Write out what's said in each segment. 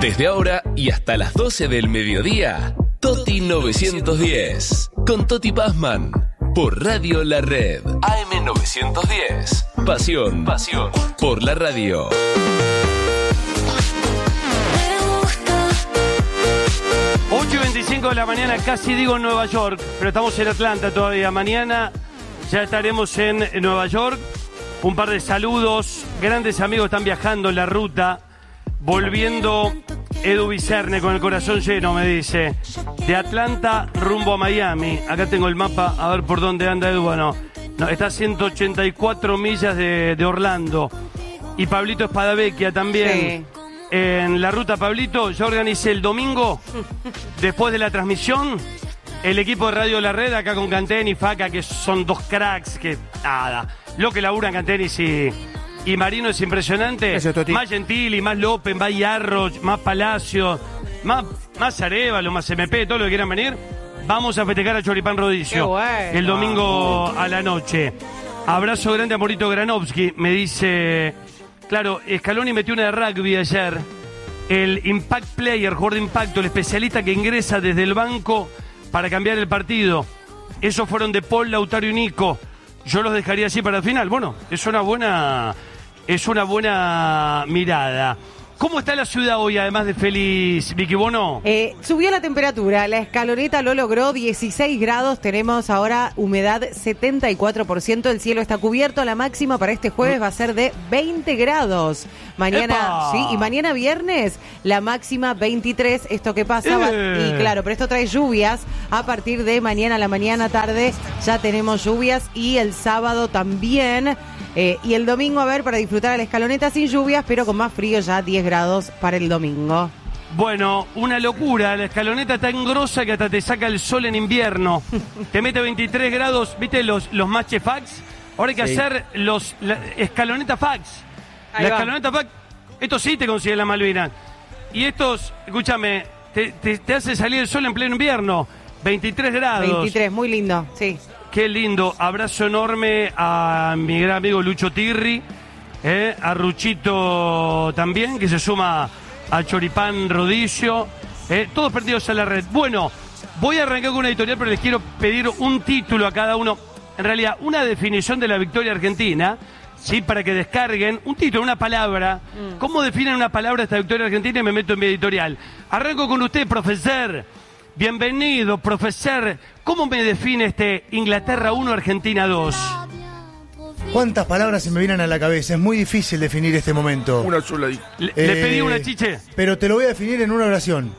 Desde ahora y hasta las 12 del mediodía, Toti 910, con Toti Pazman, por Radio La Red, AM 910, pasión por la radio. 8:25 de la mañana, casi digo en Nueva York, pero estamos en Atlanta todavía. Mañana ya estaremos en Nueva York. Un par de saludos, grandes amigos están viajando en la ruta, volviendo. Edu Vicerne con el corazón lleno, me dice, de Atlanta rumbo a Miami. Acá tengo el mapa, a ver por dónde anda Edu. Bueno, no, está a 184 millas de Orlando. Y Pablito Espadavecchia también. Sí. En la ruta, Pablito, yo organicé el domingo, después de la transmisión, el equipo de Radio La Red, acá con Canteni y Faca, que son dos cracks, que nada, lo que laburan Cantenis y Marino es impresionante. Más Gentili, más López, más Yarroch, más Palacio, más Arevalo, más MP, todo lo que quieran venir. Vamos a festejar a Choripán Rodicio bueno. El domingo a la noche. Abrazo grande a Morito Granovsky, me dice... Claro, Scaloni metió una de rugby ayer. El impact player, jugador de impacto, el especialista que ingresa desde el banco para cambiar el partido. Esos fueron de Paul, Lautaro y Nico. Yo los dejaría así para el final. Bueno, es una buena mirada. ¿Cómo está la ciudad hoy, además de feliz, Vicky Bono? Subió la temperatura, la escaloneta lo logró, 16 grados, tenemos ahora humedad 74%, el cielo está cubierto, la máxima para este jueves va a ser de 20 grados. Mañana, ¡epa! Sí, y mañana viernes, la máxima 23, esto que pasa, y claro, pero esto trae lluvias, a partir de mañana a la mañana tarde ya tenemos lluvias y el sábado también. Y el domingo, a ver, para disfrutar a la escaloneta sin lluvias, pero con más frío, ya 10 grados para el domingo. Bueno, una locura, la escaloneta tan grosa que hasta te saca el sol en invierno. Te mete 23 grados, ¿viste los Mache Fax? Ahora hay que hacer la escaloneta Fax. Ahí la va. Escaloneta Fax, esto sí te consigue la Malvinas. Y estos, escúchame, te hace salir el sol en pleno invierno, 23 grados. 23, muy lindo, sí. Qué lindo, abrazo enorme a mi gran amigo Lucho Tirri, a Ruchito también, que se suma a Choripán Rodicio, todos perdidos a la red. Bueno, voy a arrancar con una editorial, pero les quiero pedir un título a cada uno, en realidad una definición de la victoria argentina, ¿sí? Para que descarguen un título, una palabra. ¿Cómo definen una palabra esta victoria argentina? Y me meto en mi editorial. Arranco con usted, profesor. Bienvenido, profesor. ¿Cómo me define este Inglaterra 1, Argentina 2? ¿Cuántas palabras se me vienen a la cabeza? Es muy difícil definir este momento. Una sola. Le pedí una, Chiche. Pero te lo voy a definir en una oración.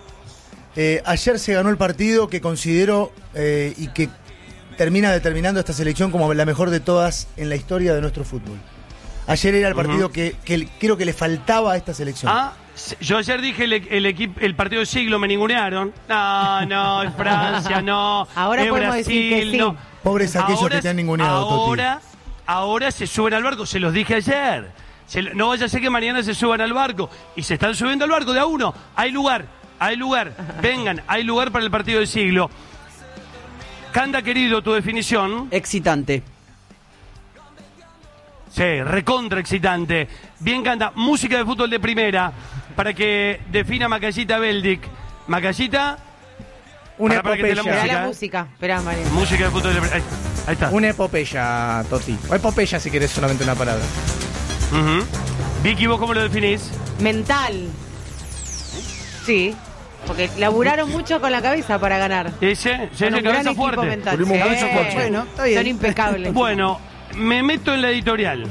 Ayer se ganó el partido que considero y que termina determinando esta selección como la mejor de todas en la historia de nuestro fútbol. Ayer era el partido que creo que le faltaba a esta selección. Yo ayer dije el partido del siglo, me ningunearon. No, es Francia, no. Ahora es podemos Brasil, decir que sí. No. Pobres aquellos que te han ninguneado, Toti. Ahora se suben al barco, se los dije ayer. No vaya a ser que mañana se suban al barco. Y se están subiendo al barco de a uno. Hay lugar. Vengan, hay lugar para el partido del siglo. Canda, querido, tu definición. Excitante. Sí, recontra excitante. Bien, Canda, música de fútbol de primera para que defina Macallita Beldic. Macallita, una para que te la música. La música, esperá, María. Música de fútbol de primera. Ahí está. Una epopeya, Toti. O epopeya si querés solamente una palabra. Vicky, ¿vos cómo lo definís? Mental. Sí, porque laburaron mucho con la cabeza para ganar. Ese cabeza fuerte. Mental. Cabeza fuerte. Bueno, está bien. Son impecables. Bueno, me meto en la editorial.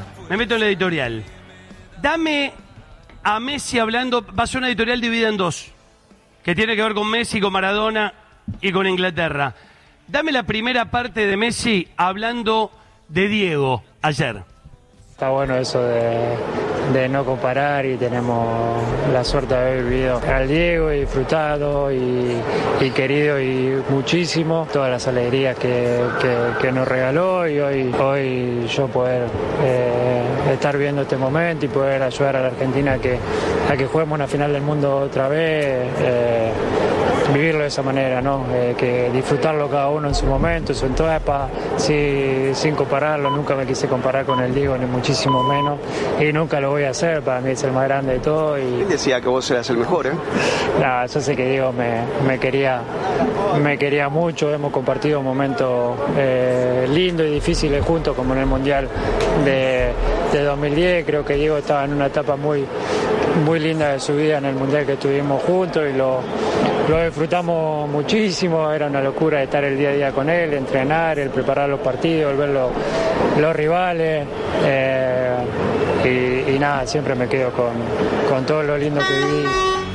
Dame a Messi hablando, va a ser una editorial dividida en dos, que tiene que ver con Messi, con Maradona y con Inglaterra. Dame la primera parte de Messi hablando de Diego ayer. Está bueno eso de no comparar y tenemos la suerte de haber vivido al Diego y disfrutado y querido y muchísimo todas las alegrías que nos regaló y hoy yo poder estar viendo este momento y poder ayudar a la Argentina a que juguemos una final del mundo otra vez vivirlo de esa manera, ¿no? Que disfrutarlo cada uno en su momento, en su etapa, sin compararlo. Nunca me quise comparar con el Diego, ni muchísimo menos, y nunca lo voy a hacer. Para mí es el más grande de todo. Él decía que vos eras el mejor, ¿eh? Nah, yo sé que Diego me quería mucho. Hemos compartido momentos lindos y difíciles juntos, como en el Mundial de 2010. Creo que Diego estaba en una etapa muy linda de su vida en el Mundial que estuvimos juntos, y lo disfrutamos muchísimo. Era una locura estar el día a día con él, entrenar, el preparar los partidos, el ver los rivales, y nada, siempre me quedo con todo lo lindo que viví.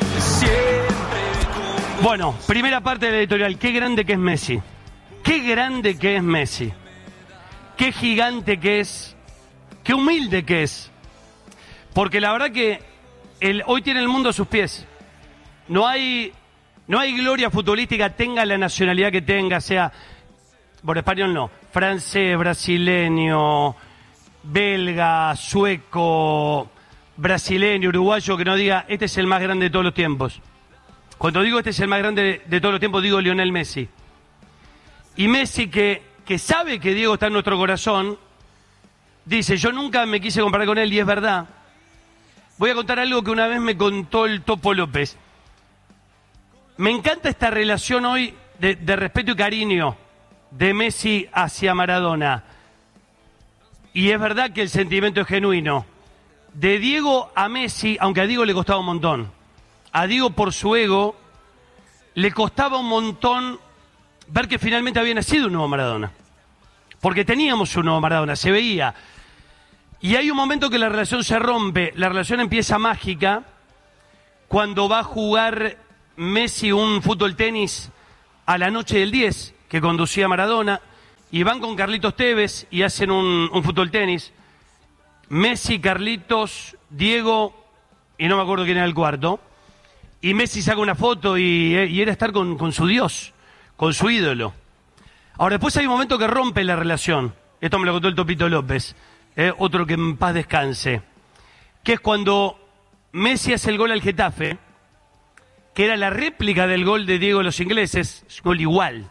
Bueno, primera parte de la editorial. Qué grande que es Messi. Qué grande que es Messi. Qué gigante que es. Qué humilde que es. Porque la verdad que hoy tiene el mundo a sus pies. No hay gloria futbolística, tenga la nacionalidad que tenga, sea, por español no, francés, brasileño, belga, sueco, brasileño, uruguayo, que no diga, este es el más grande de todos los tiempos. Cuando digo este es el más grande de todos los tiempos, digo Lionel Messi. Y Messi, que sabe que Diego está en nuestro corazón, dice, yo nunca me quise comparar con él, y es verdad. Voy a contar algo que una vez me contó el Topo López. Me encanta esta relación hoy de respeto y cariño de Messi hacia Maradona. Y es verdad que el sentimiento es genuino. De Diego a Messi, aunque a Diego le costaba un montón. A Diego, por su ego, le costaba un montón ver que finalmente había nacido un nuevo Maradona. Porque teníamos un nuevo Maradona, se veía. Y hay un momento que la relación se rompe, la relación empieza mágica, cuando va a jugar Messi un fútbol tenis a la noche del 10, que conducía Maradona, y van con Carlitos Tevez y hacen un fútbol tenis. Messi, Carlitos, Diego, y no me acuerdo quién era el cuarto, y Messi saca una foto y era estar con su Dios, con su ídolo. Ahora, después hay un momento que rompe la relación, esto me lo contó el Topito López, otro que en paz descanse, que es cuando Messi hace el gol al Getafe, que era la réplica del gol de Diego a los ingleses, gol igual.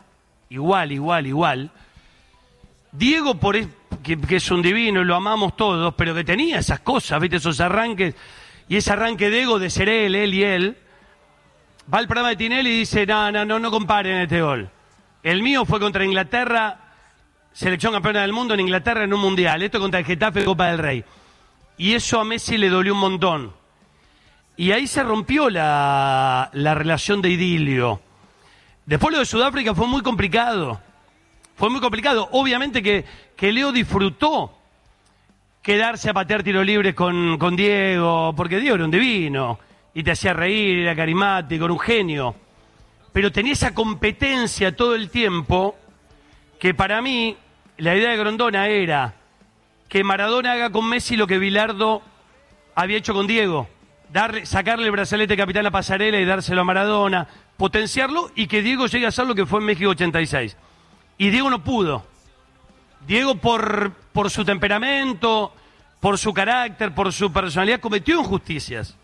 Diego, que es un divino, lo amamos todos, pero que tenía esas cosas, ¿viste? Esos arranques, y ese arranque de ego de ser él y él, va al programa de Tinelli y dice, no comparen este gol. El mío fue contra Inglaterra, selección campeona del mundo en Inglaterra en un mundial, esto contra el Getafe, Copa del Rey. Y eso a Messi le dolió un montón. Y ahí se rompió la relación de idilio. Después lo de Sudáfrica fue muy complicado. Obviamente que Leo disfrutó quedarse a patear tiro libre con Diego, porque Diego era un divino, y te hacía reír, era carismático, era un genio. Pero tenía esa competencia todo el tiempo, que para mí, la idea de Grondona era que Maradona haga con Messi lo que Bilardo había hecho con Diego. Sacarle el brazalete capitán a Pasarela y dárselo a Maradona, potenciarlo, y que Diego llegue a hacer lo que fue en México 86. Y Diego no pudo. Diego por su temperamento, por su carácter, por su personalidad, cometió injusticias.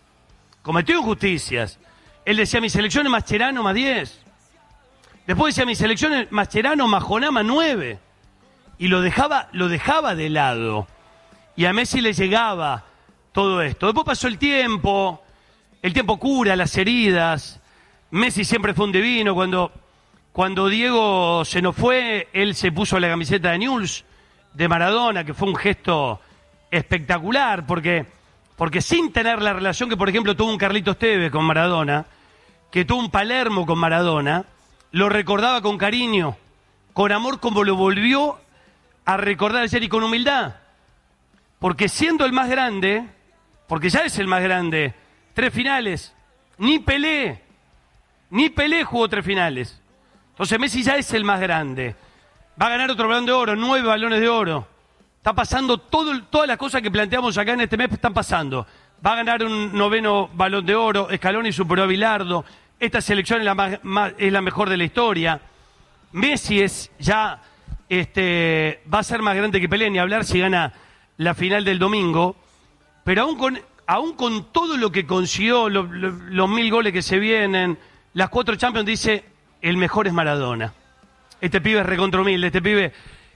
Él decía, mi selección es Mascherano más 10. Después decía, mi selección es Mascherano más Joná más 9. Y lo dejaba de lado. Y a Messi le llegaba todo esto. Después pasó el tiempo cura las heridas. Messi siempre fue un divino. Cuando Diego se nos fue, él se puso la camiseta de Newell's, de Maradona, que fue un gesto espectacular, porque sin tener la relación que, por ejemplo, tuvo un Carlitos Tevez con Maradona, que tuvo un Palermo con Maradona, lo recordaba con cariño, con amor, como lo volvió a recordar ayer, y con humildad. Porque siendo el más grande, porque ya es el más grande, 3 finales, ni Pelé jugó 3 finales. Entonces Messi ya es el más grande. Va a ganar otro Balón de Oro, 9 Balones de Oro. Está pasando todas las cosas que planteamos acá en este mes están pasando. Va a ganar un 9º Balón de Oro, Scaloni superó a Bilardo, esta selección es la mejor de la historia. Messi va a ser más grande que Pelé, ni hablar si gana la final del domingo, pero aún con todo lo que consiguió, los 1000 goles que se vienen, las 4 Champions dice, el mejor es Maradona. Este pibe es recontra humilde, este pibe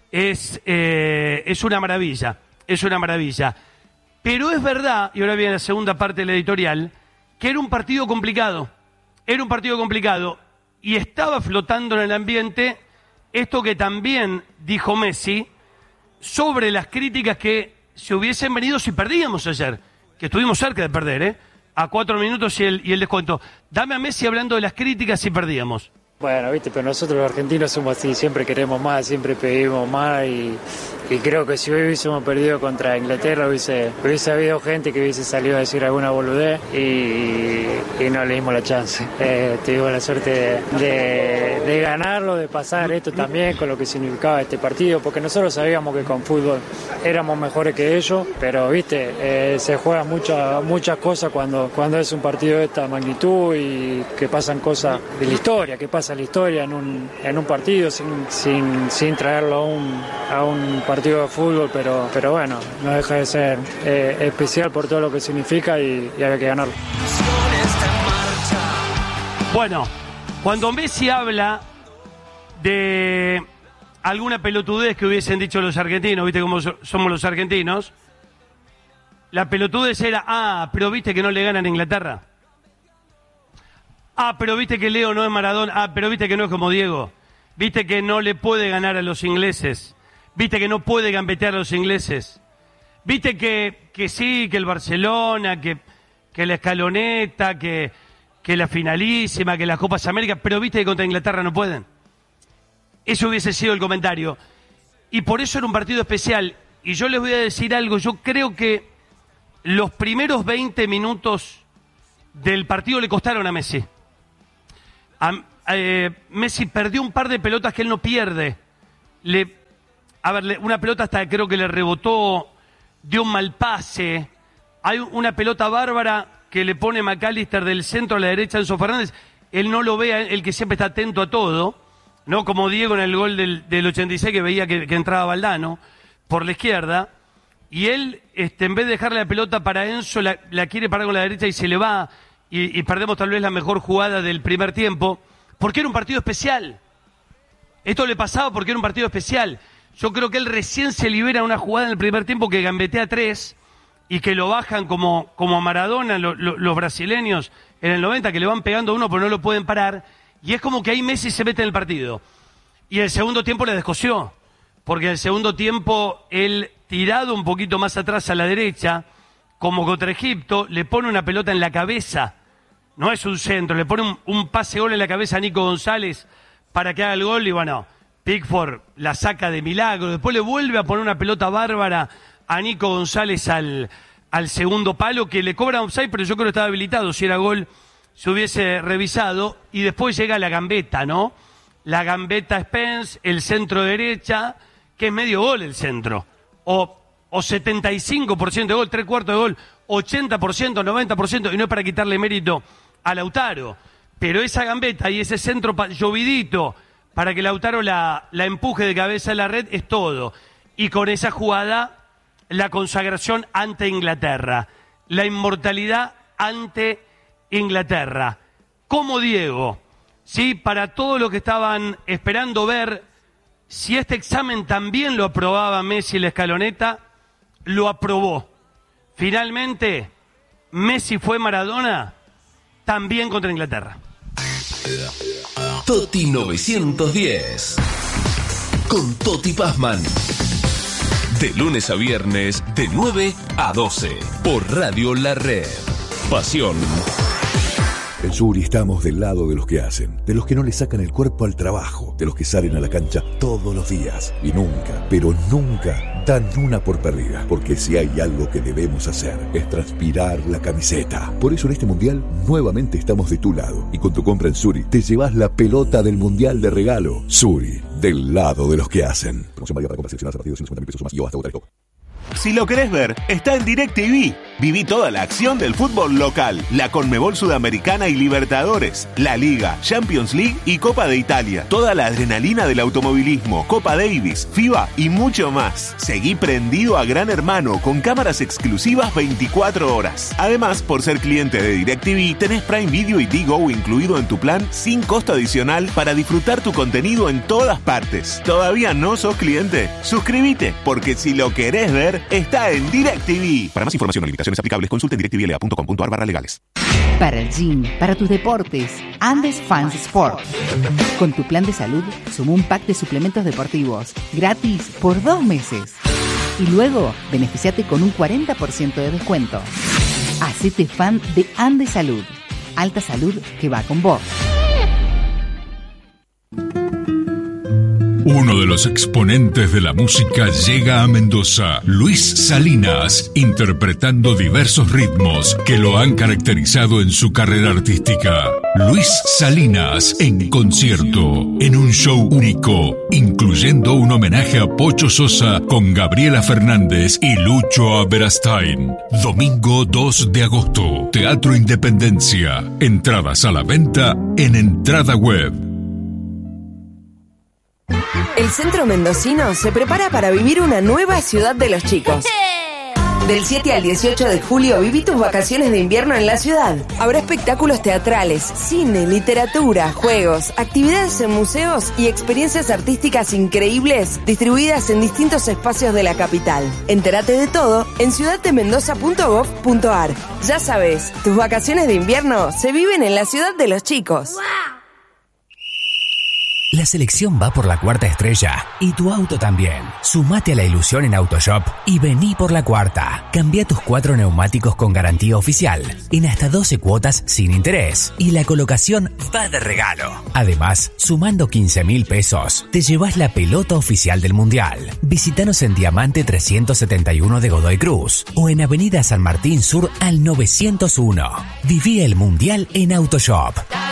es una maravilla, es una maravilla. Pero es verdad, y ahora viene la segunda parte de la editorial, que era un partido complicado. Era un partido complicado y estaba flotando en el ambiente esto que también dijo Messi sobre las críticas que se hubiesen venido si perdíamos ayer, que estuvimos cerca de perder, a 4 minutos y el descuento. Dame a Messi hablando de las críticas si perdíamos. Bueno, viste, pero nosotros los argentinos somos así, siempre queremos más, siempre pedimos más y creo que si hoy hubiésemos perdido contra Inglaterra hubiese habido gente que hubiese salido a decir alguna boludez y no le dimos la chance. Tuvimos la suerte de ganarlo, de pasar esto también con lo que significaba este partido, porque nosotros sabíamos que con fútbol éramos mejores que ellos, pero viste, se juegan muchas cosas cuando es un partido de esta magnitud y que pasan cosas de la historia, que pasa la historia en un partido sin traerlo a un partido de fútbol, pero bueno, no deja de ser especial por todo lo que significa y había que ganarlo. Bueno, cuando Messi habla de alguna pelotudez que hubiesen dicho los argentinos, viste cómo somos los argentinos, la pelotudez era, pero viste que no le ganan a Inglaterra. Pero viste que Leo no es Maradona. Pero viste que no es como Diego. Viste que no le puede ganar a los ingleses. Viste que no puede gambetear a los ingleses. Viste que sí, que el Barcelona, que la escaloneta, que la finalísima, que las Copas América, pero viste que contra Inglaterra no pueden. Eso hubiese sido el comentario. Y por eso era un partido especial. Y yo les voy a decir algo. Yo creo que los primeros 20 minutos del partido le costaron a Messi. Messi perdió un par de pelotas que él no pierde. Una pelota hasta creo que le rebotó, dio un mal pase. Hay una pelota bárbara que le pone McAllister del centro a la derecha a Enzo Fernández. Él no lo ve, el que siempre está atento a todo, ¿no? Como Diego en el gol del 86 que veía que entraba Valdano por la izquierda. Y él, en vez de dejarle la pelota para Enzo, la quiere parar con la derecha y se le va. Y perdemos tal vez la mejor jugada del primer tiempo, porque era un partido especial. Esto le pasaba porque era un partido especial. Yo creo que él recién se libera una jugada en el primer tiempo que gambetea 3 y que lo bajan como a Maradona, los brasileños en el 90, que le van pegando a uno pero no lo pueden parar. Y es como que ahí Messi se mete en el partido. Y el segundo tiempo le descosió, porque en el segundo tiempo él, tirado un poquito más atrás a la derecha, como contra Egipto, le pone una pelota en la cabeza, no es un centro, le pone un pase gol en la cabeza a Nico González para que haga el gol y bueno, Pickford la saca de milagro, después le vuelve a poner una pelota bárbara a Nico González al segundo palo, que le cobra offside, pero yo creo que estaba habilitado, si era gol se hubiese revisado, y después llega la gambeta, ¿no? La gambeta Spence, el centro derecha, que es medio gol el centro, o 75% de gol, 3/4 de gol, 80%, 90%, y no es para quitarle mérito a Lautaro, pero esa gambeta y ese centro llovidito para que Lautaro la empuje de cabeza a la red es todo. Y con esa jugada, la consagración ante Inglaterra, la inmortalidad ante Inglaterra. Como Diego, ¿sí? Para todo lo que estaban esperando ver si este examen también lo aprobaba Messi la escaloneta, lo aprobó. Finalmente, Messi fue Maradona también contra Inglaterra. Toti 910 con Toti Pazman. De lunes a viernes, de 9 a 12, por Radio La Red. Pasión. En Suri estamos del lado de los que hacen, de los que no le sacan el cuerpo al trabajo, de los que salen a la cancha todos los días y nunca, pero nunca dan una por perdida, porque si hay algo que debemos hacer es transpirar la camiseta. Por eso en este mundial nuevamente estamos de tu lado y con tu compra en Suri te llevas la pelota del mundial de regalo. Suri, del lado de los que hacen. Promoción válida para compras seleccionadas a partir de 250.000 pesos más y o hasta otra copa. Si lo querés ver, está en DirecTV. Viví toda la acción del fútbol local, la Conmebol Sudamericana y Libertadores, la Liga, Champions League y Copa de Italia. Toda la adrenalina del automovilismo, Copa Davis, FIBA y mucho más. Seguí prendido a Gran Hermano con cámaras exclusivas 24 horas. Además, por ser cliente de DirecTV, tenés Prime Video y Digo incluido en tu plan sin costo adicional para disfrutar tu contenido en todas partes. ¿Todavía no sos cliente? Suscríbete, porque si lo querés ver, está en DirecTV. Para más información o limitaciones aplicables, consulte en directvla.com.ar/legales. Para el gym, para tus deportes, Andes Fans Sport. Con tu plan de salud, suma un pack de suplementos deportivos, gratis por 2 meses. Y luego, beneficiate con un 40% de descuento. Hacete fan de Andes Salud. Alta salud que va con vos. Uno de los exponentes de la música llega a Mendoza, Luis Salinas, interpretando diversos ritmos que lo han caracterizado en su carrera artística. Luis Salinas en concierto, en un show único, incluyendo un homenaje a Pocho Sosa con Gabriela Fernández y Lucho Aberastain. Domingo 2 de agosto, Teatro Independencia. Entradas a la venta en Entrada Web. El centro mendocino se prepara para vivir una nueva ciudad de los chicos. Del 7 al 18 de julio viví tus vacaciones de invierno en la ciudad. Habrá espectáculos teatrales, cine, literatura, juegos, actividades en museos y experiencias artísticas increíbles distribuidas en distintos espacios de la capital. Entérate de todo en ciudaddemendoza.gov.ar. Ya sabes, tus vacaciones de invierno se viven en la ciudad de los chicos. La selección va por la 4ª estrella y tu auto también. Sumate a la ilusión en Autoshop y vení por la 4ª. Cambia tus 4 neumáticos con garantía oficial en hasta 12 cuotas sin interés y la colocación va de regalo. Además, sumando 15.000 pesos, te llevas la pelota oficial del Mundial. Visítanos en Diamante 371 de Godoy Cruz o en Avenida San Martín Sur al 901. Viví el Mundial en Autoshop.